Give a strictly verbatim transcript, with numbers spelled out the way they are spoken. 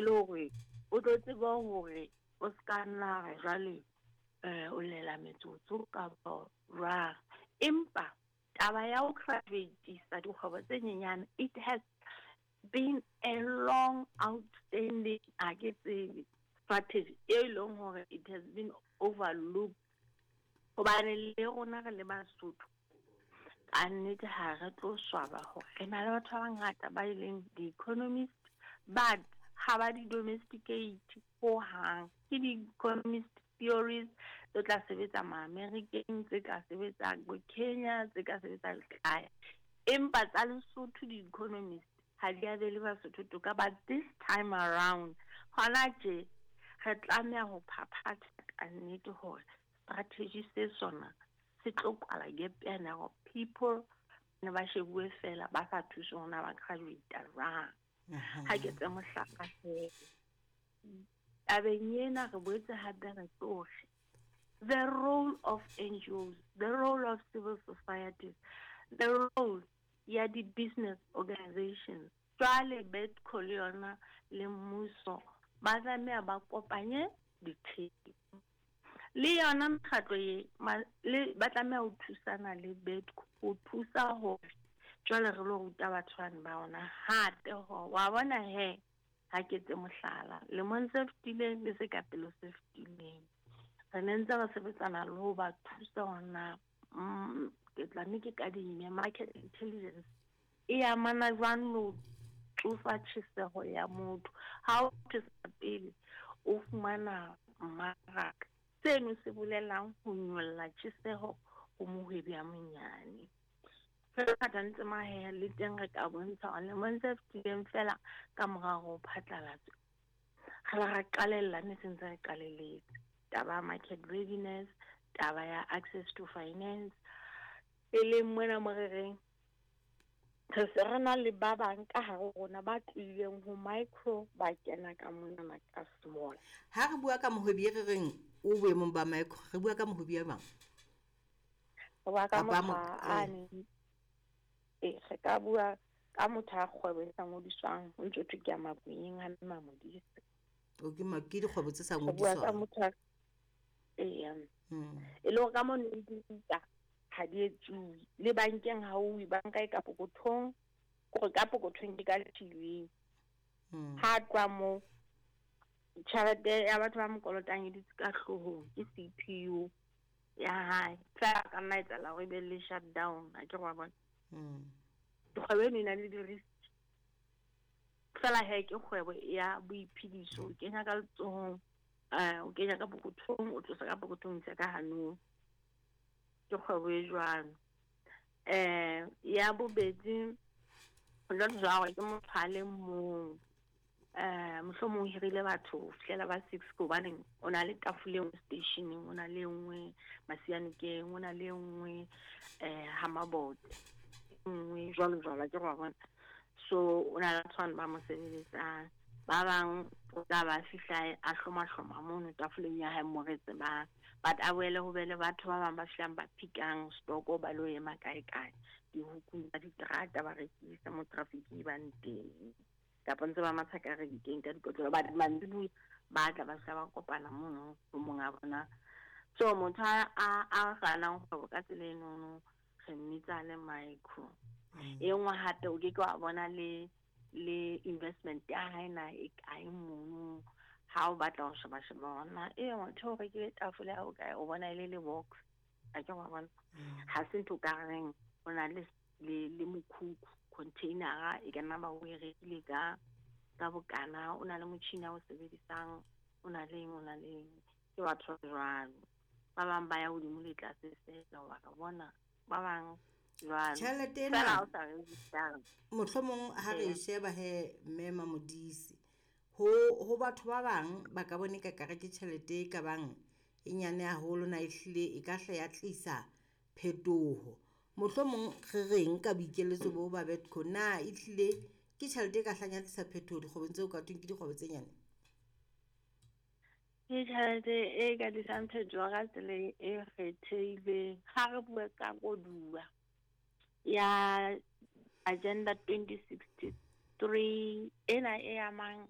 lo re o tlo tseba hore o ska nna jwale eh o lela metsotso ka bo ra empa taba ya o graduate sa dikgwebo tse nyenyane it has been a long outstanding agetse strategy e long hore it has been overlooked hobane le rona re le Basotho ka nnete ha re tlo swaba hore re na le batho ba ngata ba ileng the economist but ha ba di domesticate ho hang ke di economist theories tse tla sebetsa ma American tse ka sebetsa go Kenya tse ka sebetsa kae empa tsa Lesotho di economist ha di a le Basotho to ka but this time around hona je re tlameha ho phaphatha ka nnete hore strategy se sona se tlo kwala gap yana go people ne ba shebue fela ba sa thuso hona ba graduate ra ha ke tse mohlaka se abenyena re boetse ha dana tsohle the role of N G Os the role of civil societies the role ya di business organizations jwale bet kholiona le mmuso ba tlameha ba kopanye ditšhelete le yona mekgatlo ye le ba tlameha ho thusana le bet ho thusa hore jwale re lo ruta batho ba ona hate ho wa bona he ha ke tse mohlala le monse fitile le se ka pelo se fitileng re nentse re sebetsana le ho ba thusa ona ke tla mme ka di market intelligence e amana jwang lo tsufa tshesego ya motho ha o tsa pele o fumana mmaraka seno se bolelang ho nyolla tshesego ho mohwebi ya monyane re ka tantse mahe le teng re ka bontsha le monse ftileng fela ka morago phatlalatso re ra qalella ne sentse re qaleletse taba market readiness taba ya access to finance ele mona morereng re serena le ba bang ka ha rona ba tlileng ho micro ba kena ka mona ka small ha re bua ka mohwebi re reng o boemong ba micro re bua ka mohwebi ya bang ba ka motho ane e re ka bua ka motho a kgwebo sa ngodiswang o ntse o thuka mabueng ha nna modise o ke makedi kgwebo tse sa ngodiswang bua ka motho e um e lo ka mo ne ditsa ha di etsu le bankeng ha o banka e ka pokothong go ka pokothong ke ka T V ha twa mo tšhelete ya batho ba mokolotang e ditse ka hlohong ke C P U ya hae tla ka nna etsa la go be le shutdown a ke go bona dikgwebo ne na le di risk fela he ke kgwebo ya boiphediso ke nya ka letsohong eh o kenya ka pokothong o tlosa ka pokothong tsa ka hanong ke kgwebo e jwang eh ya bobedi lo jwa ke mothale mo eh mohlomong hirile batho fihlela ba six go baneng ona le tafuleng stationing ona le nngwe masianokeng ona le nngwe eh hamabot nngwe jwalo jwalo ke go bona so ona la tshwana ba mo sebeletsang ba bang o tla ba fihla a hloma hloma mono tafuleng ya hae mo re tseba but a boele ho bele batho ba bang ba fihlang ba phikang stoko ba lo ema kae kae di hukung tsa diterata ba rekisa mo traffic e bang teng kapa ntse ba mathaka re diteng ka dikotlo ba mandulu ba tla ba sa ba kopana mono go monga bona so motho a a gana go ka tsele no re mmitsa le micro e ngwa hate o ke kwa bona le le investment ya haina e kae mono ha o batla ho sheba sheba ona e motho re ke tafole ha o ka o bona ile le box a ke wa bona ha se ntho ka reng ona le le mokhukhu container e kana ba o re ile ka ka bokana ona le motšhini o sebedisang ona le ona le ke batho jwalo ba bang ba ya ho dimole tlase se la wa bona ba bang jwalo tšhelete na mohlomong ha re sheba he mema modisi ho ho batho ba bang ba ka bone ka kare ke tšhelete ka bang e nyane haholo na ihlile e ka hla ya tlisa phetoho mohlomong re reng ka boikeletso bo ba betco na ihlile ke tšhelete ka hlanya tlisa phetoho dikgwebong tseo ka tweng ke dikgwebo tse nyane ke tšhelete e ka disang phetoho ka tsela e kgethehileng ga re bua ka kodua ya agenda twenty sixty-three ena e amang